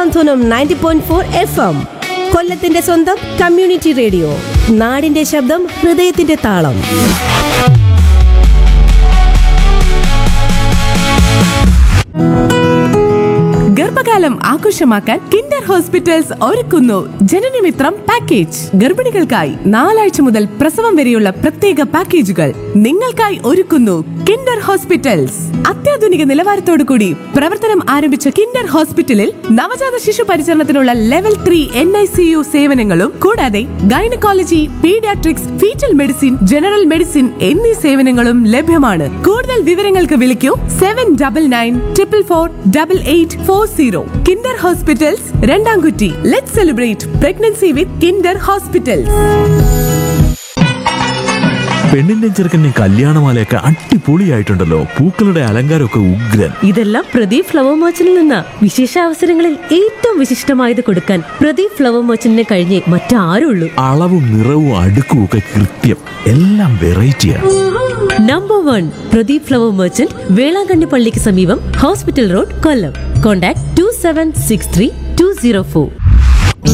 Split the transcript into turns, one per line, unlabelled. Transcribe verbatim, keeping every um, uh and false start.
സാന്ത്വനം ninety point four F M, കൊല്ലത്തിന്റെ സ്വന്തം community radio. നാടിന്റെ ശബ്ദം, ഹൃദയത്തിന്റെ താളം.
ഗർഭകാലം ആഘോഷമാക്കാൻ കിൻഡർ ഹോസ്പിറ്റൽസ് ഒരുക്കുന്നു ജനനമിത്രം പാക്കേജ്. ഗർഭിണികൾക്കായി നാലാഴ്ച മുതൽ പ്രസവം വരെയുള്ള പ്രത്യേക പാക്കേജുകൾ നിങ്ങൾക്കായി ഒരുക്കുന്നു കിൻഡർ ഹോസ്പിറ്റൽസ്. അത്യാധുനിക നിലവാരത്തോടു കൂടി പ്രവർത്തനം ആരംഭിച്ച കിൻഡർ ഹോസ്പിറ്റലിൽ നവജാത ശിശു പരിചരണത്തിനുള്ള level three N I C U സേവനങ്ങളും കൂടാതെ gynaecology, paediatrics, fetal medicine, general medicine എന്നീ സേവനങ്ങളും ലഭ്യമാണ്. കൂടുതൽ വിവരങ്ങൾക്ക് വിളിക്കൂ seven double nine triple four double eight four zero. Kinder hospitals, രണ്ടാംകുറ്റി. Let's celebrate pregnancy with Kinder hospitals.
പെണ്ണിന്റെ ചെറുക്കന്റെ കല്യാണമാലയൊക്കെ അടിപൊളിയായിട്ടുണ്ടല്ലോ. പൂക്കളുടെ അലങ്കാരമൊക്കെ ഉഗ്രൻ.
ഇതെല്ലാം പ്രദീപ് ഫ്ലവർ മർച്ചന്റിൽ നിന്നാ. വിശേഷ അവസരങ്ങളിൽ ഏറ്റവും വിശിഷ്ടമായത് കൊടുക്കാൻ പ്രദീപ് ഫ്ലവർ മർച്ചന്റിനെ കഴിഞ്ഞേ മറ്റാരുള്ളൂ.
അളവും നിറവും അടുക്കും ഒക്കെ കൃത്യം. എല്ലാം വെറൈറ്റിയാണ്.
Number one Pradeep flower merchant, Velankanni പള്ളിക്ക് സമീപം, hospital road, Kollam. Contact to seven six three to zero four.